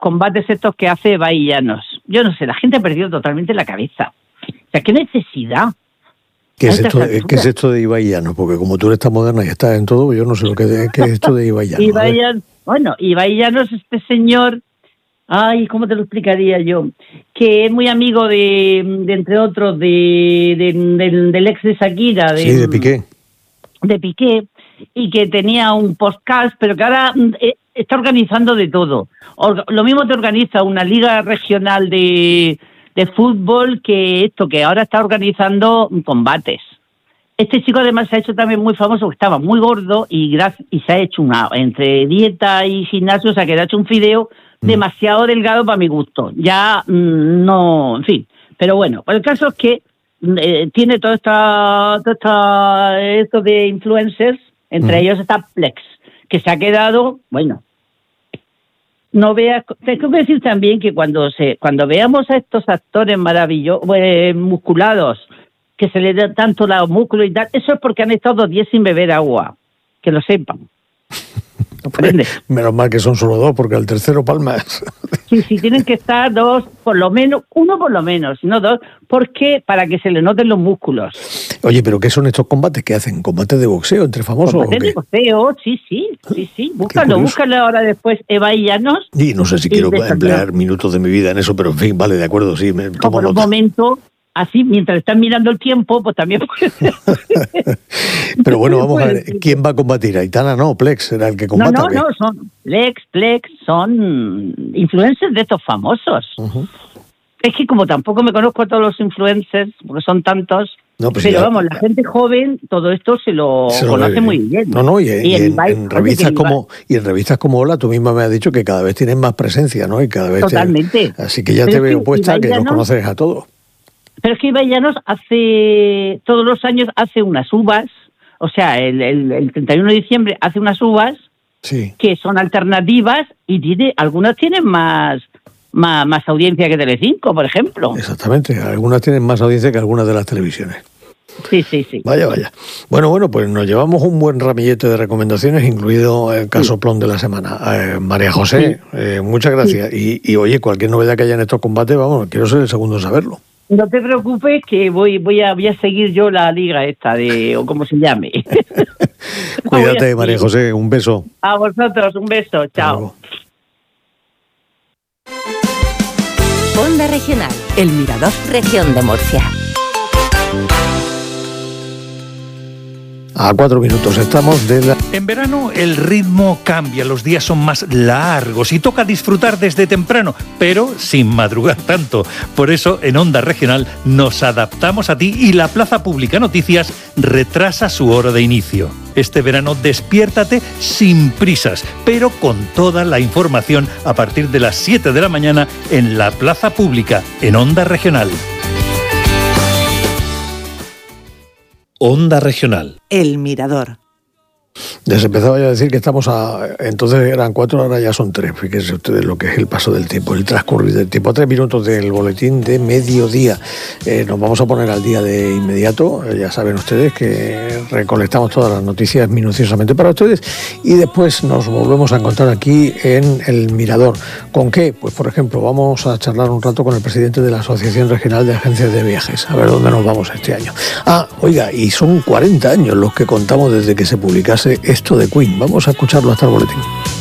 combates estos que hace Ibai Llanos. Yo no sé, la gente ha perdido totalmente la cabeza. O sea, ¿qué necesidad? ¿Qué es esto de Ibai Llanos? Porque como tú eres tan moderna y estás en todo, yo no sé qué es esto de Ibai Llanos. Ibai Llanos, este señor, ¿cómo te lo explicaría yo? Que es muy amigo de entre otros, del ex de Shakira. De Piqué. De Piqué, y que tenía un podcast, pero que ahora está organizando de todo. Lo mismo te organiza una liga regional de fútbol que ahora está organizando combates. Este chico además se ha hecho también muy famoso, porque estaba muy gordo y se ha hecho entre dieta y gimnasio, o sea que le ha hecho un fideo demasiado delgado para mi gusto. Ya no, en fin. Pero bueno, el caso es que tiene todo esto de influencers, entre ellos está Plex, que se ha quedado, bueno, no veas, tengo que decir también que cuando veamos a estos actores maravillosos, musculados, que se les da tanto los músculos y tal, eso es porque han estado 2 días sin beber agua, que lo sepan. Menos mal que son solo 2, porque al tercero palmas. Sí, tienen que estar 2, por lo menos, 1 por lo menos, no 2, porque para que se le noten los músculos. Oye, ¿pero qué son estos combates que hacen? ¿Combates de boxeo entre famosos? ¿Combates de boxeo? Sí. Búscalo ahora después, Ibai Llanos. Y no sé si quiero emplear minutos de mi vida en eso, pero en fin, vale, de acuerdo, sí, me tomo por un momento. Así, mientras están mirando el tiempo, pues también puede ser. Pero bueno, vamos a ver, ¿quién va a combatir? Aitana no, Plex será el que combata. No, son Plex, son influencers de estos famosos. Uh-huh. Es que como tampoco me conozco a todos los influencers, porque son tantos, pero vamos, la gente joven, todo esto se lo conoce muy bien. Y en revistas como Hola, tú misma me has dicho que cada vez tienen más presencia, ¿no? Y cada vez totalmente. Así que ya te veo puesta, que los conoces a todos. Pero es que Ibai Llanos todos los años hace unas uvas, o sea, el 31 de diciembre hace unas uvas que son alternativas y algunas tienen más audiencia que Telecinco, por ejemplo. Exactamente, algunas tienen más audiencia que algunas de las televisiones. Sí. Vaya. Bueno, pues nos llevamos un buen ramillete de recomendaciones, incluido el casoplón de la semana. María José, muchas gracias. Y oye, cualquier novedad que haya en estos combates, vamos, quiero ser el segundo en saberlo. No te preocupes que voy a seguir yo la liga esta o como se llame. Cuídate, María José, un beso. A vosotros, un beso, chao. Onda Regional, El Mirador, Región de Murcia. A 4 minutos estamos de la... En verano el ritmo cambia, los días son más largos y toca disfrutar desde temprano, pero sin madrugar tanto. Por eso en Onda Regional nos adaptamos a ti y la Plaza Pública Noticias retrasa su hora de inicio. Este verano despiértate sin prisas, pero con toda la información a partir de las 7 de la mañana en la Plaza Pública, en Onda Regional. Onda Regional. El Mirador. Les empezaba ya a decir que estamos entonces eran 4, ahora ya son 3. Fíjense ustedes lo que es el paso del tiempo, el transcurrir del tiempo. A 3 minutos del boletín de mediodía. Nos vamos a poner al día de inmediato. Ya saben ustedes que recolectamos todas las noticias minuciosamente para ustedes y después nos volvemos a encontrar aquí en El Mirador. ¿Con qué? Pues por ejemplo, vamos a charlar un rato con el presidente de la Asociación Regional de Agencias de Viajes, a ver dónde nos vamos este año. Oiga, y son 40 años los que contamos desde que se publicase esto de Queen. Vamos a escucharlo hasta el boletín.